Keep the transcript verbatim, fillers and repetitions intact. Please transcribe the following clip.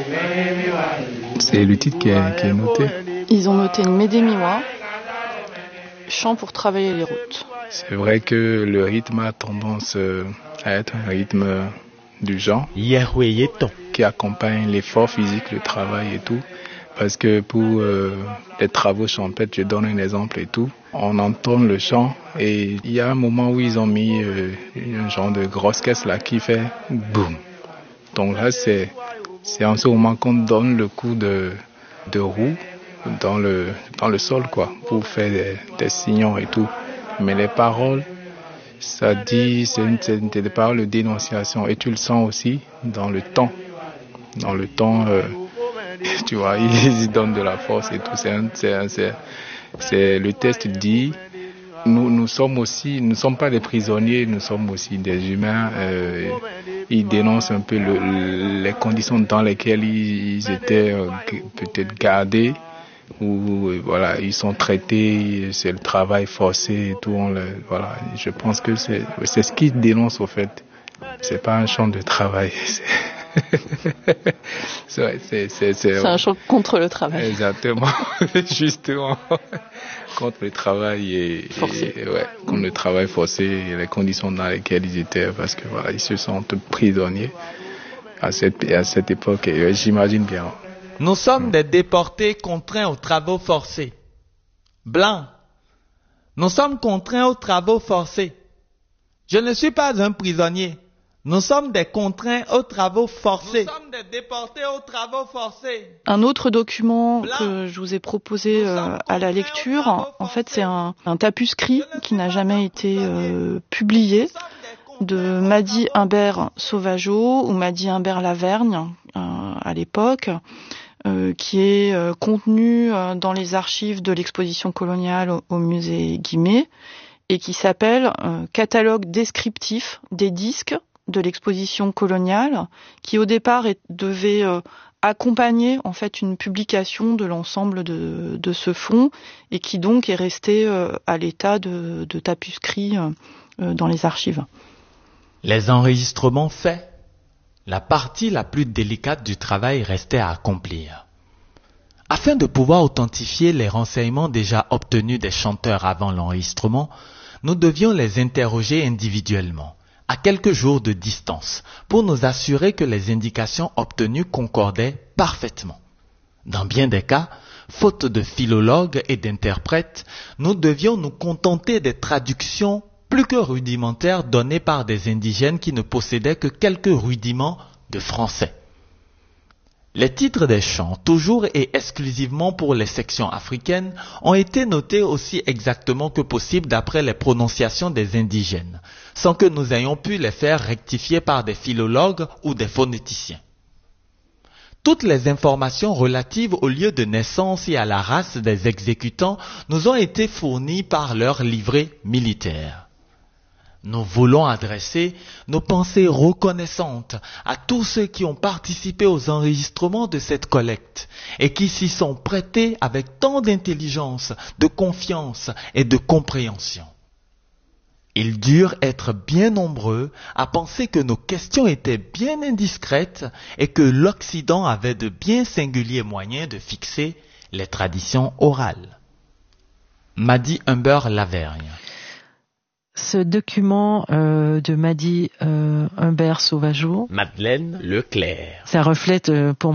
C'est le titre qui est, qui est noté. Ils ont noté Médémiwa, chant pour travailler les routes. C'est vrai que le rythme a tendance à être un rythme du genre qui accompagne l'effort physique, le travail et tout. Parce que pour euh, les travaux champêtres, je donne un exemple et tout, on entend le chant et il y a un moment où ils ont mis euh, un genre de grosse caisse là qui fait boum. Donc là, c'est, c'est en ce moment qu'on donne le coup de, de roue dans le, dans le sol, quoi, pour faire des, des signaux et tout. Mais les paroles, ça dit, c'est, une, c'est des paroles de dénonciation et tu le sens aussi dans le temps. Dans le temps, euh, tu vois, ils y donnent de la force et tout. C'est, un, c'est, un, c'est, c'est le texte dit, nous, nous sommes aussi, nous ne sommes pas des prisonniers, nous sommes aussi des humains. Euh, ils dénoncent un peu le, les conditions dans lesquelles ils, ils étaient euh, peut-être gardés, ou voilà, ils sont traités, c'est le travail forcé et tout. On le, voilà, je pense que c'est, c'est ce qu'ils dénoncent au fait. C'est pas un champ de travail. C'est c'est, vrai, c'est, c'est, c'est, c'est un chant contre le travail. Exactement, justement, contre le travail et, forcé. Et, ouais, contre le travail forcé et les conditions dans lesquelles ils étaient, parce que voilà, ils se sentent prisonniers à cette, à cette époque, et ouais, j'imagine bien. Nous sommes des déportés contraints aux travaux forcés. Blanc. Nous sommes contraints aux travaux forcés. Je ne suis pas un prisonnier. Nous sommes des contraints aux travaux forcés. Nous sommes des déportés aux travaux forcés. Un autre document Blanc. Que je vous ai proposé euh, à la lecture, en fait, c'est un, un tapuscrit qui n'a jamais été euh, publié, de Madi Humbert Sauvageau ou Madi Humbert Lavergne euh, à l'époque, euh, qui est euh, contenu euh, dans les archives de l'exposition coloniale au, au musée Guimet et qui s'appelle euh, Catalogue descriptif des disques de l'exposition coloniale, qui au départ est, devait euh, accompagner en fait une publication de l'ensemble de, de ce fonds et qui donc est resté euh, à l'état de, de tapuscrit euh, dans les archives. Les enregistrements faits, la partie la plus délicate du travail restait à accomplir. Afin de pouvoir authentifier les renseignements déjà obtenus des chanteurs avant l'enregistrement, nous devions les interroger individuellement, à quelques jours de distance, pour nous assurer que les indications obtenues concordaient parfaitement. Dans bien des cas, faute de philologues et d'interprètes, nous devions nous contenter des traductions plus que rudimentaires données par des indigènes qui ne possédaient que quelques rudiments de français. Les titres des chants, toujours et exclusivement pour les sections africaines, ont été notés aussi exactement que possible d'après les prononciations des indigènes, sans que nous ayons pu les faire rectifier par des philologues ou des phonéticiens. Toutes les informations relatives au lieu de naissance et à la race des exécutants nous ont été fournies par leur livret militaire. Nous voulons adresser nos pensées reconnaissantes à tous ceux qui ont participé aux enregistrements de cette collecte et qui s'y sont prêtés avec tant d'intelligence, de confiance et de compréhension. Ils durent être bien nombreux à penser que nos questions étaient bien indiscrètes et que l'Occident avait de bien singuliers moyens de fixer les traditions orales. Madi Humbert Lavergne. Ce document euh, de Madi euh, Humbert Sauvageau, Madeleine Leclerc. Ça reflète euh, pour